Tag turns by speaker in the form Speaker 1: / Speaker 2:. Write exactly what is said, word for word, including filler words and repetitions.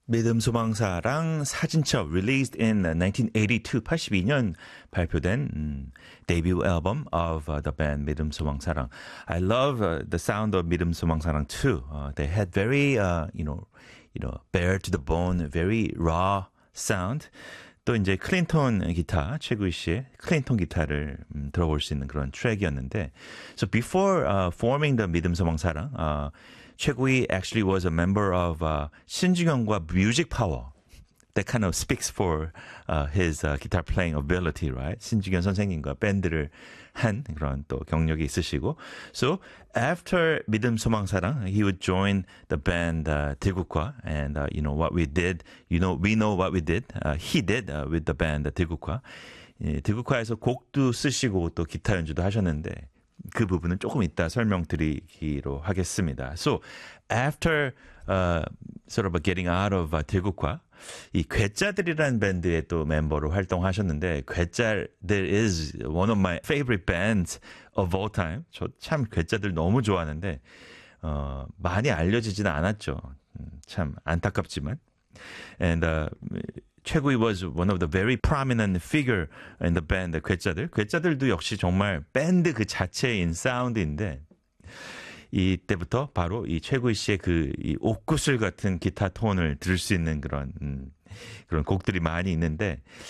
Speaker 1: 믿음 소망사랑 사진첩 released in nineteen eighty-two 팔십이 년 발표된 음, debut album of uh, the band 믿음 소망사랑. I love uh, the sound of 믿음 소망사랑 too. Uh, they had very uh, you know you know bare to the bone, very raw sound. 또 이제 클린톤 기타, 최구희 씨의 클린톤 기타를 음, 들어볼 수 있는 그런 트랙이었는데, so before uh, forming the 믿음 소망사랑, uh, 최구희 actually was a member of uh, 신중현과 Music Power. That kind of speaks for uh, his uh, guitar playing ability, right? 신중현 선생님과 밴드를 한 그런 또 경력이 있으시고. So after 믿음 소망사랑, he would join the band uh, 들국화, and uh, you know what we did, you know we know what we did. Uh, he did uh, with the band 들국화. 예, 들국화에서 곡도 쓰시고 또 기타 연주도 하셨는데. 그 부분은 조금 이따 설명드리기로 하겠습니다. So after uh, sort of getting out of uh, 들국화, 이 괴짜들이라는 밴드의 또 멤버로 활동하셨는데, 괴짜 there is one of my favorite bands of all time. 저 참 괴짜들 너무 좋아하는데 어, 많이 알려지지는 않았죠. 참 안타깝지만. And uh, 최구희 was one of the very prominent figure in the band. 괴짜들. 괴짜들도 역시 정말 밴드 그 자체인 사운드인데, 이때부터 바로 이 최구희 씨의 그 이 옥구슬 같은 기타 톤을 들을 수 있는 그런 음, 그런 곡들이 많이 있는데,